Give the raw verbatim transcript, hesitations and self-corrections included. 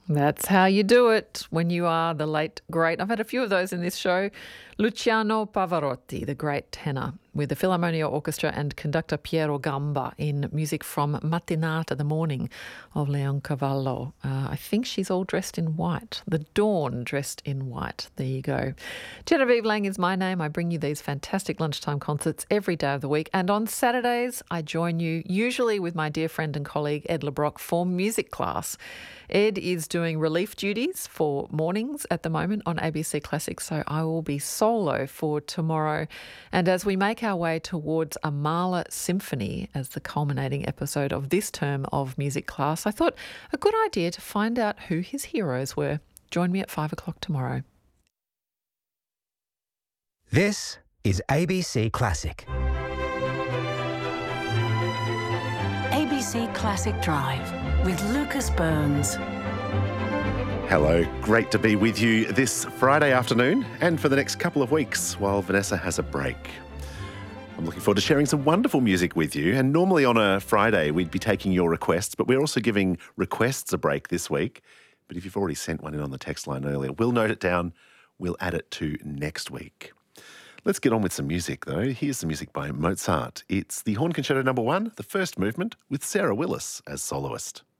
That's how you do it when you are the late great. I've had a few of those in this show. Luciano Pavarotti, the great tenor, with the Philharmonia Orchestra and conductor Piero Gamba in music from Mattinata, the morning of Leoncavallo. Uh, I think she's all dressed in white. The dawn dressed in white. There you go. Genevieve Lang is my name. I bring you these fantastic lunchtime concerts every day of the week. And on Saturdays, I join you, usually with my dear friend and colleague Ed LeBrock, for music class. Ed is doing relief duties for mornings at the moment on A B C Classic, so I will be solo for tomorrow. And as we make our way towards a Mahler Symphony as the culminating episode of this term of music class, I thought a good idea to find out who his heroes were. Join me at five o'clock tomorrow. This is A B C Classic. A B C Classic Drive with Lucas Burns. Hello, great to be with you this Friday afternoon and for the next couple of weeks while Vanessa has a break. I'm looking forward to sharing some wonderful music with you, and normally on a Friday we'd be taking your requests, but we're also giving requests a break this week. But if you've already sent one in on the text line earlier, we'll note it down, we'll add it to next week. Let's get on with some music though. Here's some music by Mozart. It's the Horn Concerto number one, the first movement, with Sarah Willis as soloist.